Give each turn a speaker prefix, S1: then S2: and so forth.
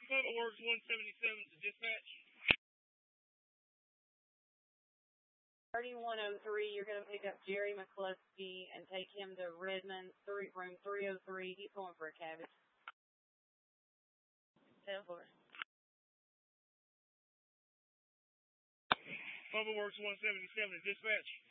S1: Bubba Works 177 to dispatch.
S2: 3103, you're going to pick up Jerry McCluskey and take him to Redmond, room 303. He's going for a cabbage. 10-4.
S1: Bubba Works 177 to dispatch.